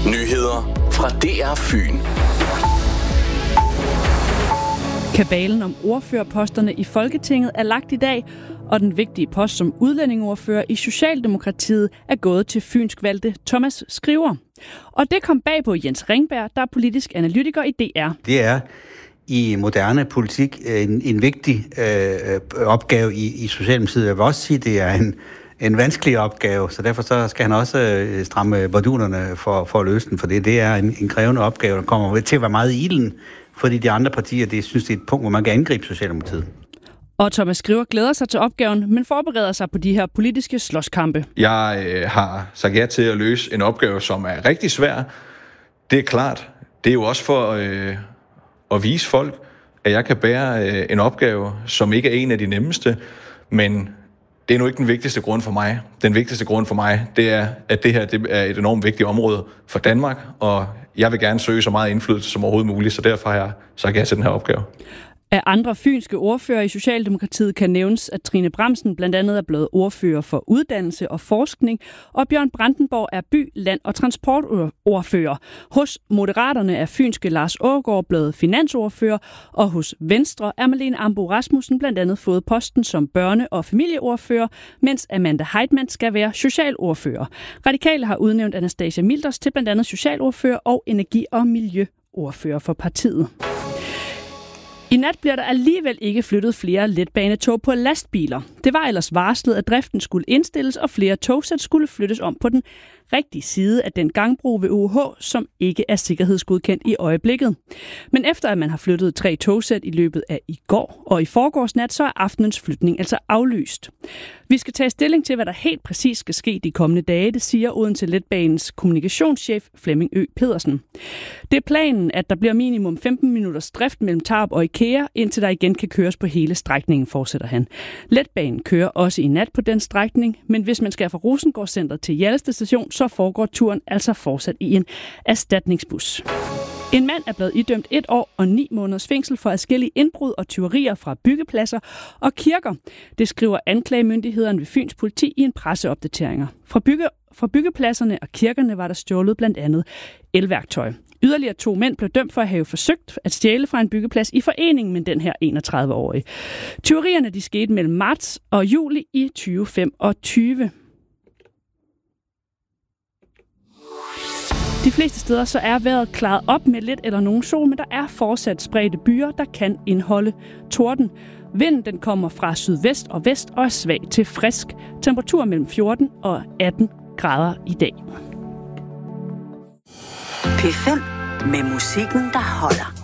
Nyheder fra DR Fyn. Kabalen om ordførerposterne i Folketinget er lagt i dag, og den vigtige post som udlændingeordfører i Socialdemokratiet er gået til fynsk valgte Thomas Skriver. Og det kom bag på Jens Ringberg, der er politisk analytiker i DR. Det er i moderne politik en vigtig opgave i Socialdemokratiet. Jeg vil også sige, at det er en vanskelig opgave, så derfor så skal han også stramme bardunerne for at løse den, for det er en krævende opgave, der kommer til at være meget i ilden, fordi de andre partier synes, det er et punkt, hvor man kan angribe Socialdemokratiet. Og Thomas Skriver glæder sig til opgaven, men forbereder sig på de her politiske slåskampe. Jeg har sagt ja til at løse en opgave, som er rigtig svær. Det er klart. Det er jo også for at vise folk, at jeg kan bære en opgave, som ikke er en af de nemmeste, men det er nu ikke den vigtigste grund for mig. Den vigtigste grund for mig, det er, at det her er et enormt vigtigt område for Danmark, og jeg vil gerne søge så meget indflydelse som overhovedet muligt, så derfor har jeg sagt ja til den her opgave. Af andre fynske ordfører i Socialdemokratiet kan nævnes, at Trine Bramsen blandt andet er blevet ordfører for uddannelse og forskning, og Bjørn Brandenborg er by-, land- og transportordfører. Hos Moderaterne er fynske Lars Aagaard blevet finansordfører, og hos Venstre er Marlene Ambo-Rasmussen blandt andet fået posten som børne- og familieordfører, mens Amanda Heitmann skal være socialordfører. Radikale har udnævnt Anastasia Milders til blandt andet socialordfører og energi- og miljøordfører for partiet. I nat bliver der alligevel ikke flyttet flere letbanetog på lastbiler. Det var ellers varslet, at driften skulle indstilles, og flere togsæt skulle flyttes om på den rigtige side af den gangbro ved OUH, som ikke er sikkerhedsgodkendt i øjeblikket. Men efter at man har flyttet 3 togsæt i løbet af i går og i forgårs nat, så er aftenens flytning altså aflyst. Vi skal tage stilling til, hvad der helt præcis skal ske de kommende dage, det siger Odense Letbanens kommunikationschef Flemming Ø. Pedersen. Det er planen, at der bliver minimum 15 minutters drift mellem Tarup og Ikea, indtil der igen kan køres på hele strækningen, fortsætter han. Letbanen kører også i nat på den strækning, men hvis man skal fra Rosengårdscentret til Hjalleste station, så foregår turen altså fortsat i en erstatningsbus. En mand er blevet idømt 1 år og 9 måneders fængsel for adskillige indbrud og tyverier fra byggepladser og kirker. Det skriver anklagemyndighederne ved Fyns politi i en presseopdateringer. Fra byggepladserne og kirkerne var der stjålet blandt andet elværktøj. Yderligere 2 mænd blev dømt for at have forsøgt at stjæle fra en byggeplads i forening med den her 31-årige. Tyverierne de skete mellem marts og juli i 2025. De fleste steder så er vejret klaret op med lidt eller nogen sol, men der er fortsat spredte byer, der kan indeholde torden. Vinden den kommer fra sydvest og vest og er svag til frisk. Temperatur mellem 14 og 18 grader i dag. P5 med musikken, der holder.